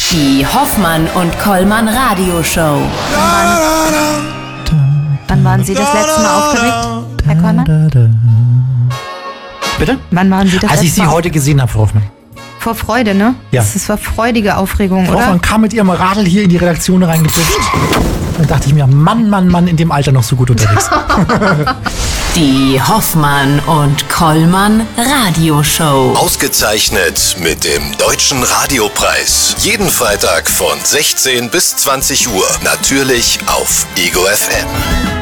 Die Hoffmann und Kollmann Radioshow. Wann waren Sie das letzte Mal aufgeregt, Herr Kollmann? Bitte? Wann waren Sie das Als ich letzte Sie Mal heute gesehen habe, Frau Hoffmann. Vor Freude, ne? Ja. Das war freudige Aufregung, Frau oder? Hoffmann kam mit ihrem Radl hier in die Redaktion reingedrückt. Dann dachte ich mir, Mann, in dem Alter noch so gut unterwegs. Die Hoffmann und Kollmann Radioshow. Ausgezeichnet mit dem Deutschen Radiopreis. Jeden Freitag von 16 bis 20 Uhr. Natürlich auf Ego FM.